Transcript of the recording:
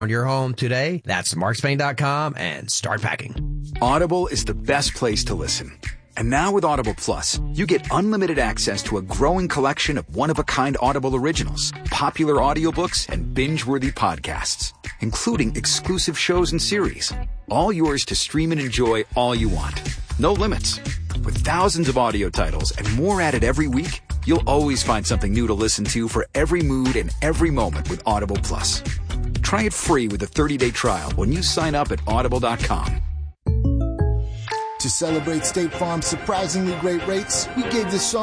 your home today. That's markspain.com and start packing. Audible is the best place to listen. And now with Audible Plus, you get unlimited access to a growing collection of one-of-a-kind Audible originals, popular audiobooks, and binge-worthy podcasts, including exclusive shows and series. All yours to stream and enjoy all you want. No limits. With thousands of audio titles and more added every week, you'll always find something new to listen to for every mood and every moment with Audible Plus. Try it free with a 30-day trial when you sign up at audible.com. To celebrate State Farm's surprisingly great rates, we gave this song